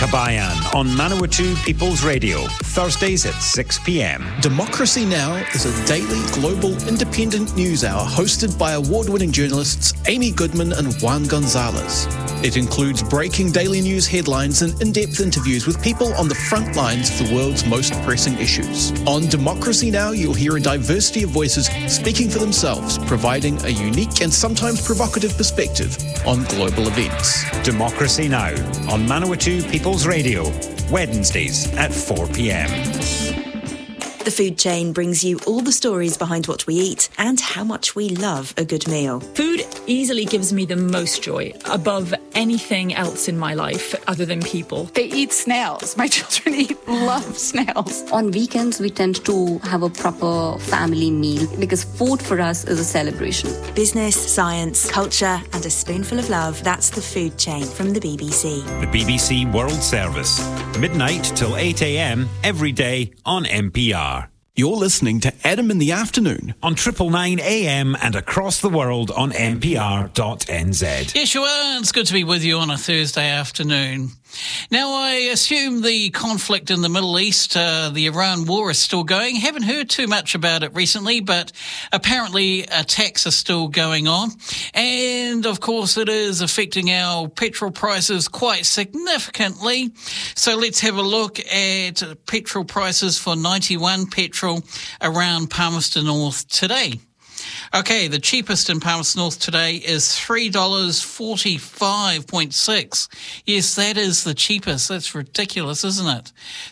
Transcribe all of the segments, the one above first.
Kabayan on Manawatu People's Radio, Thursdays at 6 p.m. Democracy Now! Is a daily, global, independent news hour hosted by award-winning journalists Amy Goodman and Juan Gonzalez. It includes breaking daily news headlines and in-depth interviews with people on the front lines of the world's most pressing issues. On Democracy Now! You'll hear a diversity of voices speaking for themselves, providing a unique and sometimes provocative perspective on global events. Democracy Now! On Manawatu People's Radio, Wednesdays at 4 p.m. The Food Chain brings you all the stories behind what we eat and how much we love a good meal. Food easily gives me the most joy above anything else in my life other than people. They eat snails. My children love snails. On weekends, we tend to have a proper family meal because food for us is a celebration. Business, science, culture and a spoonful of love. That's The Food Chain from the BBC. The BBC World Service, midnight till 8 a.m. every day on NPR. You're listening to Adam in the Afternoon on 999 AM and across the world on npr.nz. Yes, you are. It's good to be with you on a Thursday afternoon. Now, I assume the conflict in the Middle East, the Iran war, is still going. Haven't heard too much about it recently, but apparently attacks are still going on. And, of course, it is affecting our petrol prices quite significantly. So let's have a look at petrol prices for 91 petrol around Palmerston North today. Okay, the cheapest in Palmerston North today is $3.45.6. Yes, that is the cheapest. That's ridiculous, isn't it?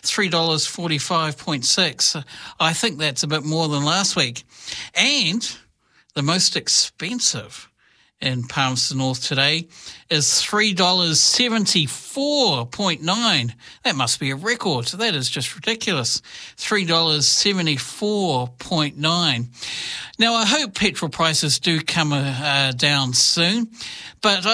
$3.45.6. I think that's a bit more than last week. And the most expensive in Palmerston North today is $3.74.9. That must be a record. That is just ridiculous. $3.74.9. Now, I hope petrol prices do come down soon, but